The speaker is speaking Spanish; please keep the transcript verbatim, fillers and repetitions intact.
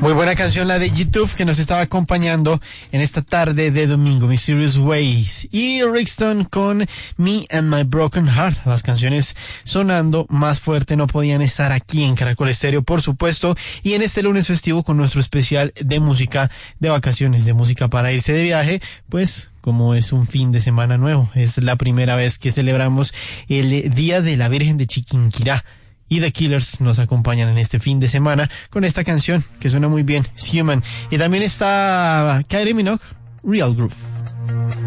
Muy buena canción la de YouTube que nos estaba acompañando en esta tarde de domingo, Mysterious Ways. Y Rickstone con Me and My Broken Heart. Las canciones sonando más fuerte no podían estar aquí en Caracol Estéreo, por supuesto. Y en este lunes festivo con nuestro especial de música de vacaciones, de música para irse de viaje, pues como es un fin de semana nuevo. Es la primera vez que celebramos el Día de la Virgen de Chiquinquirá. Y The Killers nos acompañan en este fin de semana con esta canción que suena muy bien, It's Human. Y también está Kylie Minogue, Real Groove.